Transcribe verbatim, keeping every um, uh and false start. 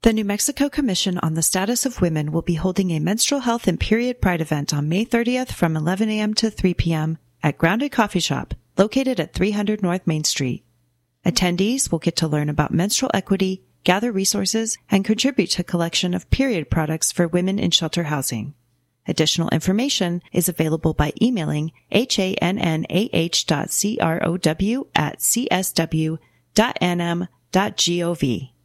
The New Mexico Commission on the Status of Women will be holding a menstrual health and period pride event on May thirtieth from eleven a.m. to three p.m. at Grounded Coffee Shop, located at three hundred North Main Street. Attendees will get to learn about menstrual equity, gather resources, and contribute to a collection of period products for women in shelter housing. Additional information is available by emailing hannah dot crow at c s w dot n m dot gov.